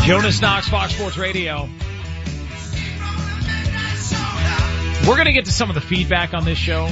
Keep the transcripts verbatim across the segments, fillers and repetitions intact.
Jonas Knox, Fox Sports Radio. We're going to get to some of the feedback on this show.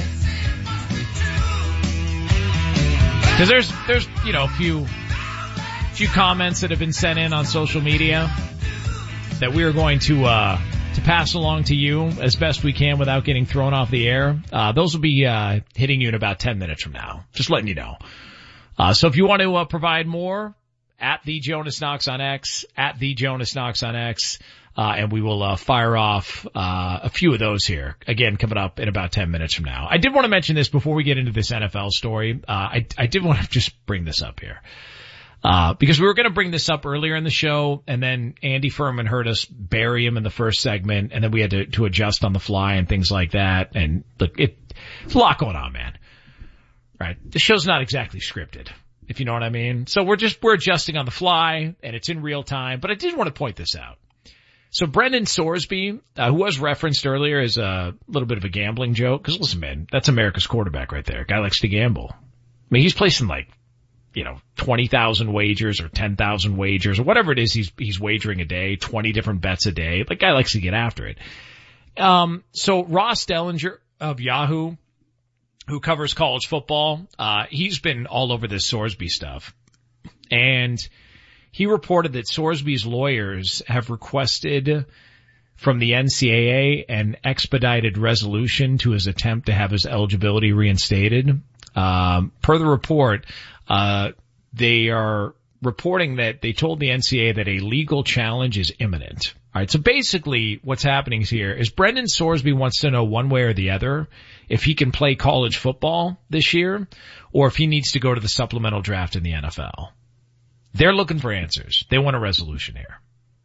Because there's, there's, you know, a few, few comments that have been sent in on social media that we are going to, uh, to pass along to you as best we can without getting thrown off the air. Uh, those will be, uh, hitting you in about ten minutes from now. Just letting you know. Uh, so if you want to, uh, provide more, at the Jonas Knox on X, at the Jonas Knox on X, uh, and we will, uh, fire off, uh, a few of those here. Again, coming up in about ten minutes from now. I did want to mention this before we get into this N F L story. Uh, I, I did want to just bring this up here. Uh, because we were going to bring this up earlier in the show, and then Andy Furman heard us bury him in the first segment, and then we had to, to adjust on the fly and things like that. And look, it, it's a lot going on, man. Right? The show's not exactly scripted, if you know what I mean. So we're just, we're adjusting on the fly, and it's in real time, but I did want to point this out. So Brendan Sorsby, uh, who was referenced earlier as a little bit of a gambling joke, because listen, man, that's America's quarterback right there. Guy likes to gamble. I mean, he's placing like, you know, twenty thousand wagers or ten thousand wagers or whatever it is he's, he's wagering a day, twenty different bets a day. Like, guy likes to get after it. Um, so Ross Dellinger of Yahoo, who covers college football, uh, he's been all over this Sorsby stuff. And he reported that Sorsby's lawyers have requested from the N C double A an expedited resolution to his attempt to have his eligibility reinstated. Um, per the report, uh, they are reporting that they told the N C double A that a legal challenge is imminent. All right, so basically what's happening here is Brendan Sorsby wants to know one way or the other if he can play college football this year or if he needs to go to the supplemental draft in the N F L. They're looking for answers. They want a resolution here.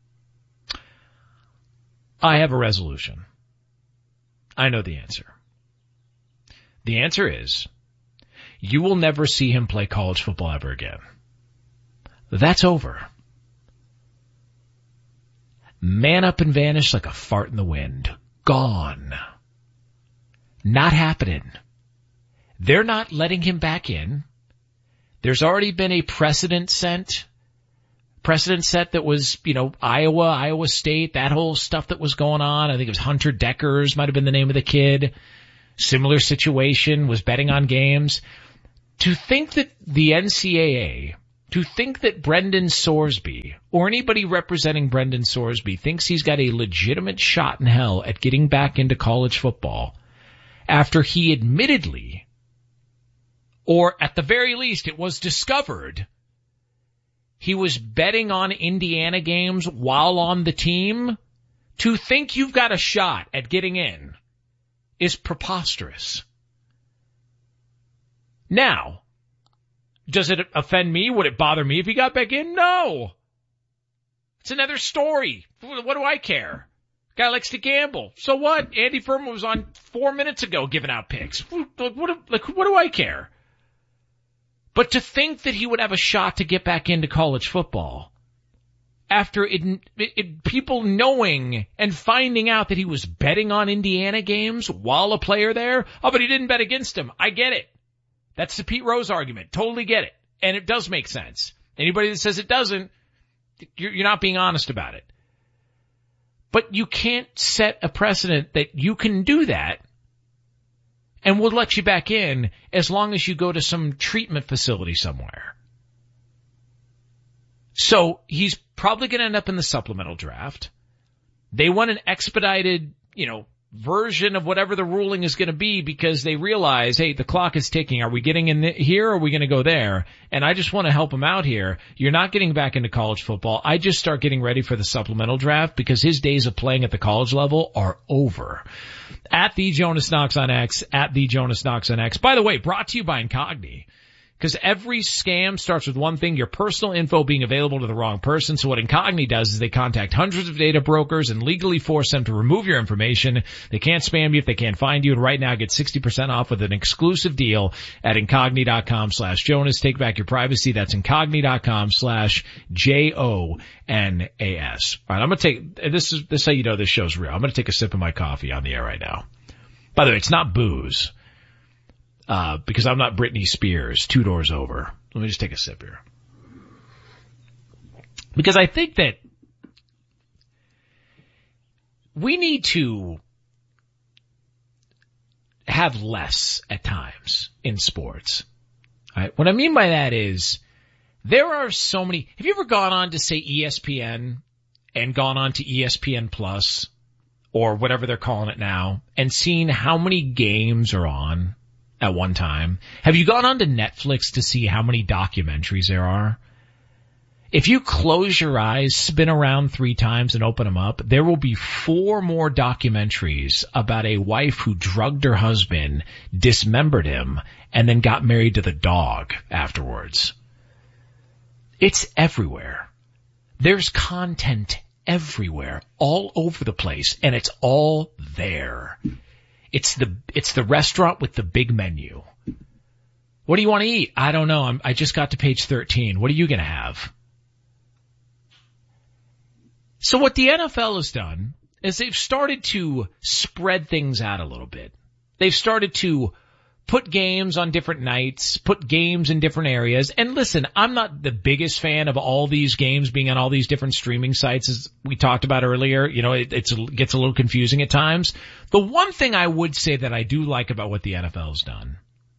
I have a resolution. I know the answer. The answer is you will never see him play college football ever again. That's over. Man up and vanish like a fart in the wind. Gone. Not happening. They're not letting him back in. There's already been a precedent set, precedent set that was, you know, Iowa, Iowa State, that whole stuff that was going on. I think it was Hunter Deckers might have been the name of the kid. Similar situation, was betting on games. To think that the N C double A, to think that Brendan Sorsby, or anybody representing Brendan Sorsby, thinks he's got a legitimate shot in hell at getting back into college football after he admittedly, or at the very least it was discovered, he was betting on Indiana games while on the team, to think you've got a shot at getting in is preposterous. Now, does it offend me? Would it bother me if he got back in? No. It's another story. What do I care? Guy likes to gamble. So what? Andy Furman was on four minutes ago giving out picks. What, what, like, what do I care? But to think that he would have a shot to get back into college football after it, it, it, people knowing and finding out that he was betting on Indiana games while a player there, oh, but he didn't bet against him. I get it. That's the Pete Rose argument. Totally get it. And it does make sense. Anybody that says it doesn't, you're, you're not being honest about it. But you can't set a precedent that you can do that and we'll let you back in as long as you go to some treatment facility somewhere. So he's probably going to end up in the supplemental draft. They want an expedited, you know, version of whatever the ruling is going to be because they realize, hey, the clock is ticking. Are we getting in here or are we going to go there? And I just want to help him out here. You're not getting back into college football. I just start getting ready for the supplemental draft because his days of playing at the college level are over. At the Jonas Knox on X, at the Jonas Knox on X. By the way, brought to you by Incogni. Because every scam starts with one thing, your personal info being available to the wrong person. So what Incogni does is they contact hundreds of data brokers and legally force them to remove your information. They can't spam you if they can't find you. And right now, get sixty percent off with an exclusive deal at Incogni.com slash Jonas. Take back your privacy. That's Incogni.com slash J O N A S. All right, I'm going to take, this is, this is how you know this show's real. I'm going to take a sip of my coffee on the air right now. By the way, it's not booze. Uh, because I'm not Britney Spears, two doors over. Let me just take a sip here. Because I think that we need to have less at times in sports. All right? What I mean by that is there are so many. Have you ever gone on to say E S P N and gone on to E S P N Plus or whatever they're calling it now and seen how many games are on at one time? Have you gone on to Netflix to see how many documentaries there are? If you close your eyes, spin around three times and open them up, there will be four more documentaries about a wife who drugged her husband, dismembered him, and then got married to the dog afterwards. It's everywhere. There's content everywhere, all over the place, and it's all there. It's the, it's the restaurant with the big menu. What do you want to eat? I don't know. I'm, I just got to page thirteen. What are you going to have? So what the N F L has done is they've started to spread things out a little bit. They've started to put games on different nights, put games in different areas. And listen, I'm not the biggest fan of all these games being on all these different streaming sites, as we talked about earlier. You know, it it's, it gets a little confusing at times. The one thing I would say that I do like about what the N F L has done,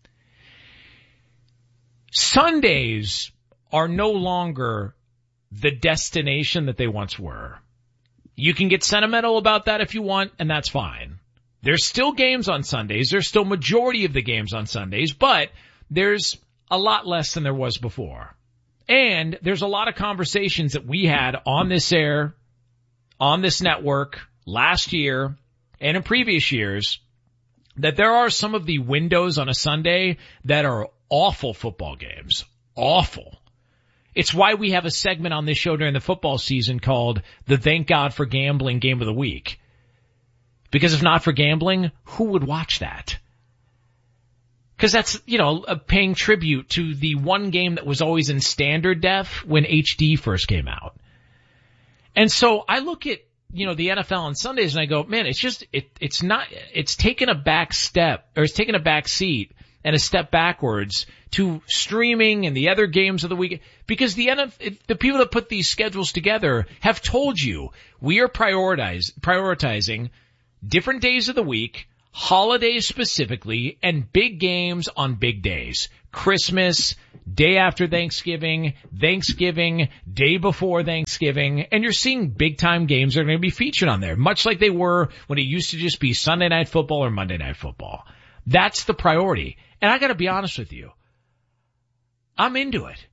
Sundays are no longer the destination that they once were. You can get sentimental about that if you want, and that's fine. There's still games on Sundays. There's still majority of the games on Sundays, but there's a lot less than there was before. And there's a lot of conversations that we had on this air, on this network, last year, and in previous years, that there are some of the windows on a Sunday that are awful football games. Awful. It's why we have a segment on this show during the football season called the Thank God for Gambling Game of the Week. Because if not for gambling, who would watch that? Because that's, you know, a paying tribute to the one game that was always in standard def when H D first came out. And so I look at, you know, the N F L on Sundays and I go, man, it's just, it, it's not, it's taken a back step, or it's taken a back seat and a step backwards to streaming and the other games of the week, because the N F L, the people that put these schedules together have told you we are prioritize, prioritizing different days of the week, holidays specifically, and big games on big days. Christmas, day after Thanksgiving, Thanksgiving, day before Thanksgiving, and you're seeing big time games that are going to be featured on there, much like they were when it used to just be Sunday Night Football or Monday Night Football. That's the priority. And I got to be honest with you, I'm into it.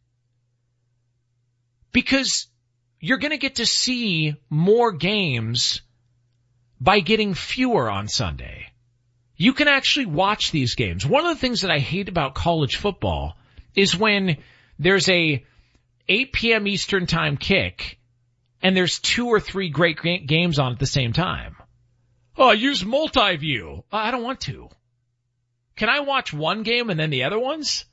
Because you're going to get to see more games by getting fewer on Sunday. You can actually watch these games. One of the things that I hate about college football is when there's a eight p.m. Eastern time kick and there's two or three great games on at the same time. Oh, I use multi-view. I don't want to. Can I watch one game and then the other ones?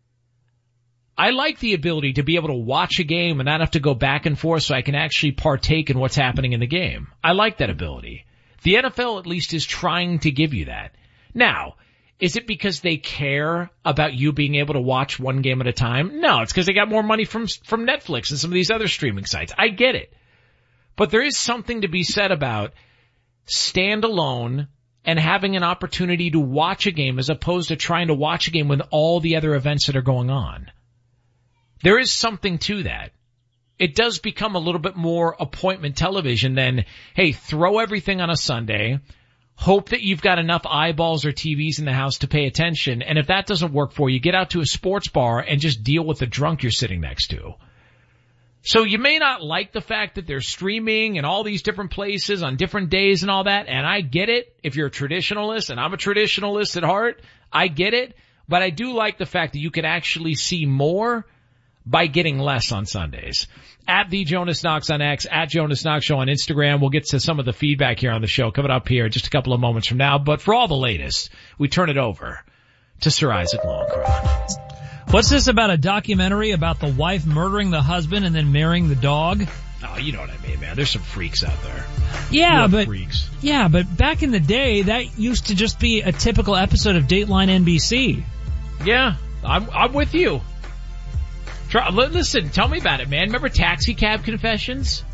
I like the ability to be able to watch a game and not have to go back and forth so I can actually partake in what's happening in the game. I like that ability. The N F L at least is trying to give you that. Now, is it because they care about you being able to watch one game at a time? No, it's because they got more money from from Netflix and some of these other streaming sites. I get it. But there is something to be said about standalone and having an opportunity to watch a game as opposed to trying to watch a game with all the other events that are going on. There is something to that. It does become a little bit more appointment television than, hey, throw everything on a Sunday, hope that you've got enough eyeballs or T Vs in the house to pay attention, and if that doesn't work for you, get out to a sports bar and just deal with the drunk you're sitting next to. So you may not like the fact that they're streaming in all these different places on different days and all that, and I get it if you're a traditionalist, and I'm a traditionalist at heart, I get it, but I do like the fact that you can actually see more by getting less on Sundays. At the Jonas Knox on X, at Jonas Knox Show on Instagram. We'll get to some of the feedback here on the show coming up here in just a couple of moments from now. But for all the latest, we turn it over to Sir Isaac Longcroft. What's this about a documentary about the wife murdering the husband and then marrying the dog? Oh, you know what I mean, man. There's some freaks out there. Yeah, but freaks. yeah, but back in the day, that used to just be a typical episode of Dateline N B C. Yeah, I'm I'm with you. Try, listen, tell me about it, man. Remember Taxi Cab Confessions?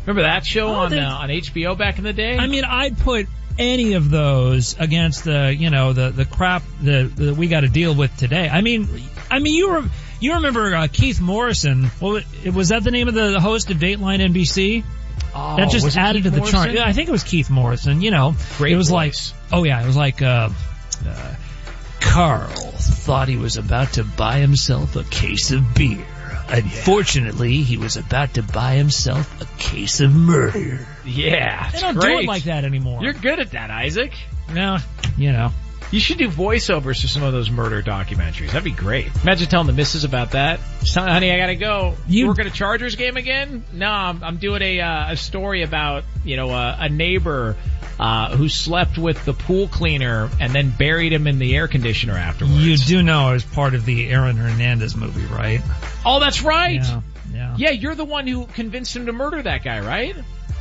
Remember that show Oh, on they- uh, on H B O back in the day? I mean, I'd put any of those against the, you know, the the crap that, that we got to deal with today. I mean, I mean, you were you remember uh, Keith Morrison? Well, was that the name of the host of Dateline N B C? oh, That just was it added Keith to the chart. Morrison? Yeah, I think it was Keith Morrison. You know, Great it was voice. like, oh yeah, it was like uh, uh, Carl thought he was about to buy himself a case of beer. Unfortunately, he was about to buy himself a case of murder. Yeah, They it's don't great. do it like that anymore. You're good at that, Isaac. no, you know. You should do voiceovers for some of those murder documentaries. That'd be great. Imagine telling the missus about that. Just tell- honey, I gotta go. You You- work at a Chargers game again? No, I'm, I'm doing a uh, a story about, you know, uh, a neighbor uh, who slept with the pool cleaner and then buried him in the air conditioner afterwards. You do know I was part of the Aaron Hernandez movie, right? Oh, that's right. Yeah, yeah. Yeah, you're the one who convinced him to murder that guy, right?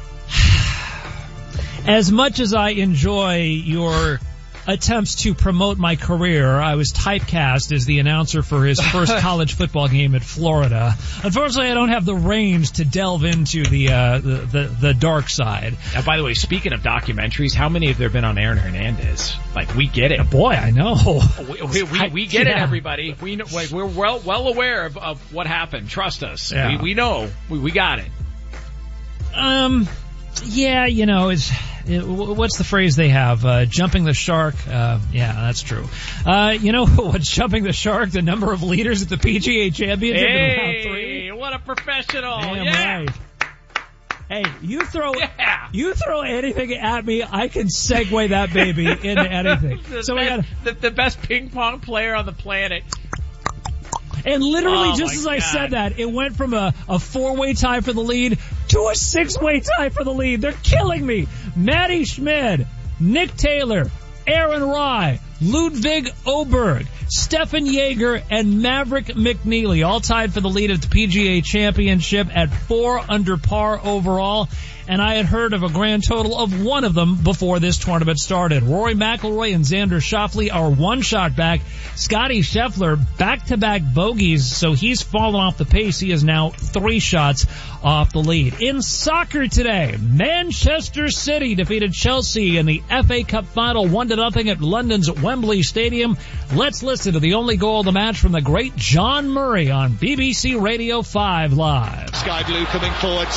As much as I enjoy your attempts to promote my career, I was typecast as the announcer for his first college football game at Florida. Unfortunately, I don't have the range to delve into the uh, the, the the dark side. Now, by the way, speaking of documentaries, how many have there been on Aaron Hernandez? Like, we get it. Boy, I know. We, we, we, we get it, Yeah. everybody. We know, like, we're well well aware of, of what happened. Trust us. Yeah. We, we know. We, we got it. Um, yeah, you know, it's it, what's the phrase they have? Uh, jumping the shark. Uh, yeah, that's true. Uh, you know what's jumping the shark? The number of leaders at the P G A Championship in round three. Hey, what a professional. Damn yeah. right. Hey, you throw Yeah. you throw anything at me, I can segue that baby into anything. the, So we best, got, the, the best ping pong player on the planet. and literally Oh, just my as I God. said that, it went from a, a four-way tie for the lead to a six-way tie for the lead. They're killing me. Matty Schmid, Nick Taylor, Aaron Rye, Ludwig Oberg, Stefan Yeager, and Maverick McNeely all tied for the lead at the P G A Championship at four under par overall. And I had heard of a grand total of one of them before this tournament started. Rory McIlroy and Xander Schauffele are one shot back. Scotty Scheffler back-to-back bogeys, so he's fallen off the pace. He is now three shots off the lead. In soccer today, Manchester City defeated Chelsea in the F A Cup final one to nothing at London's Wembley Stadium. Let's listen to the only goal of the match from the great John Murray on B B C Radio five Live. Sky Blue coming forward.